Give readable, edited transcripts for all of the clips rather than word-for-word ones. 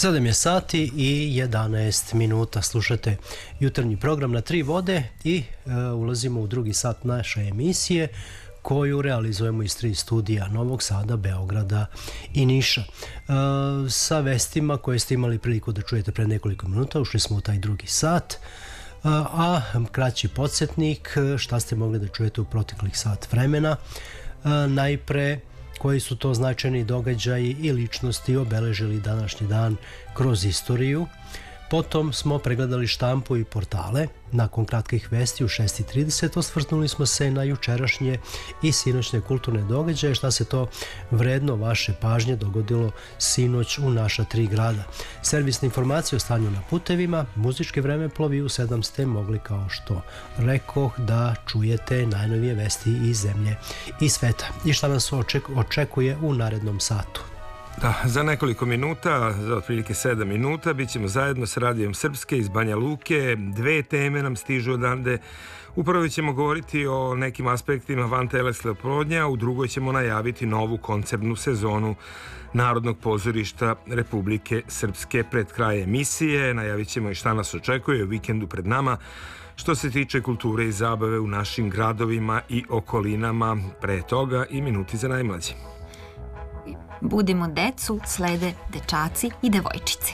7 je sati i 11 minuta. Slušate jutarnji program na Tri vode i ulazimo u drugi sat naše emisije koju realizujemo iz 3 studija Novog Sada, Beograda i Niša. Sa vestima koje ste imali priliku da čujete pre nekoliko minuta, ušli smo u taj drugi sat, a kraći podsjetnik šta ste mogli da čujete u proteklih sat vremena. Najpre, koji su to značajni događaji i ličnosti obeležili današnji dan kroz istoriju. Potom smo pregledali štampu i portale. Nakon kratkih vesti u 6:30 osvrnuli smo se na jučerašnje i sinoćne kulturne događaje, šta se to vredno vaše pažnje dogodilo sinoć u naša 3 grada. Servisne informacije o stanju na putevima, muzičke vremeplovi u 7 ste mogli, kao što rekoh, da čujete najnovije vesti iz zemlje i sveta. I šta nas očekuje u narednom satu. Da, za nekoliko minuta, za otprilike 7 minuta, bit ćemo zajedno s Radijom Srpske iz Banja Luke. 2 teme nam stižu odande. U prvoj ćemo govoriti o nekim aspektima vantelesne oplodnje, a u drugoj ćemo najaviti novu koncertnu sezonu Narodnog pozorišta Republike Srpske. Pred kraj emisije najavit ćemo i šta nas očekuje u vikendu pred nama što se tiče kulture i zabave u našim gradovima i okolinama. Pre toga i minuti za najmlađe. Budimo decu, slede dečaci i devojčice.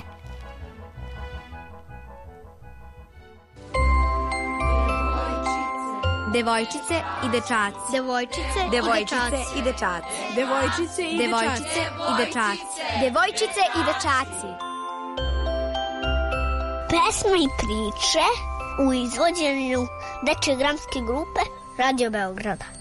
Devojčice i dečaci. Devojčice i dečaci. Devojčice i dečaci. Devojčice i dečaci. Pesme i priče u izvođenju dečje dramske grupe Radio Beograda.